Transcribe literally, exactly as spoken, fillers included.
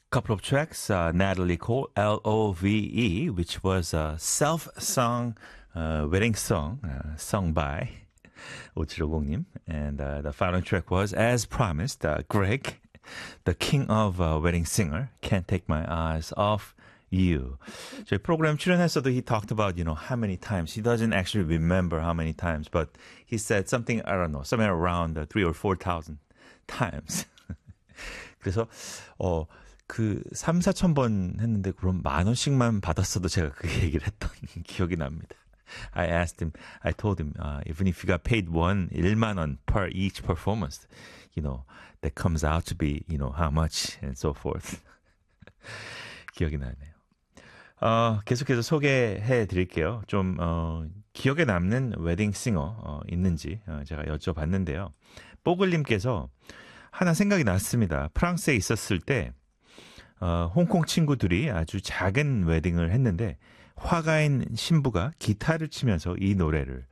couple of tracks, uh, Natalie Cole, L O V E, which was a self-sung uh, wedding song uh, sung by 오칠오공님. And uh, the final track was, as promised, uh, Greg, the king of uh, wedding singer, Can't Take My Eyes Off You. 저희 프로그램 출연했어도 he talked about, you know, how many times. He doesn't actually remember how many times, but he said something, I don't know, somewhere around uh, three or four thousand times. 그래서 어, 그 삼, 사천 번 했는데 그럼 만 원씩만 받았어도 제가 그 얘기를 했던 기억이 납니다. I asked him, I told him, uh, even if you got paid one, 일만 원 per each performance, you know, that comes out to be, you know, how much and so forth. 기억이 나네요. 어, 계속해서 소개해 드릴게요. 좀, 어, 기억에 남는 웨딩 싱어 어, 있는지 어, 제가 여쭤봤는데요. 뽀글님께서 하나 생각이 났습니다. 프랑스에 있었을 때 어, 홍콩 친구들이 아주 작은 웨딩을 했는데 화가인 신부가 기타를 치면서 이 노래를